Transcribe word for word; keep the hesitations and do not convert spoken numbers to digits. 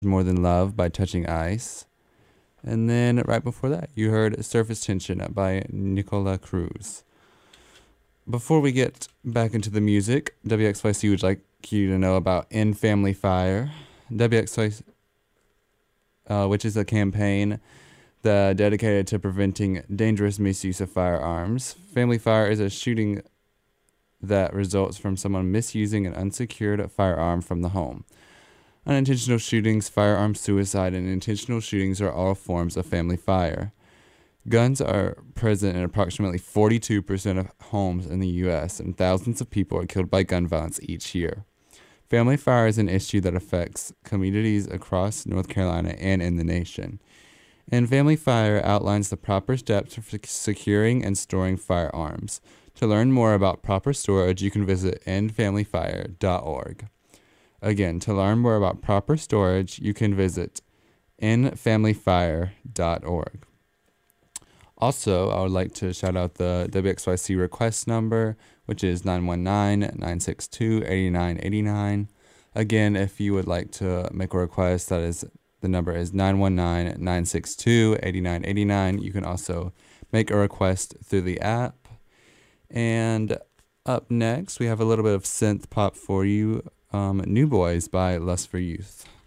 More Than Love by Touching Ice. And then right before that, you heard Surface Tension by Nicola Cruz. Before we get back into the music, W X Y C would like you to know about End Family Fire. W X Y C, uh, which is a campaign that dedicated to preventing dangerous misuse of firearms. Family Fire is a shooting that results from someone misusing an unsecured firearm from the home. Unintentional shootings, firearm suicide, and intentional shootings are all forms of family fire. Guns are present in approximately forty-two percent of homes in the U S, and thousands of people are killed by gun violence each year. Family fire is an issue that affects communities across North Carolina and in the nation. And Family Fire outlines the proper steps for securing and storing firearms. To learn more about proper storage, you can visit end family fire dot org. Again, to learn more about proper storage, you can visit end family fire dot org. Also, I would like to shout out the W X Y C request number, which is nine one nine, nine six two, eight nine eight nine. Again, if you would like to make a request, that is the number is nine one nine, nine six two, eight nine eight nine. You can also make a request through the app. And up next, we have a little bit of synth pop for you. Um, New Boys by Lust for Youth.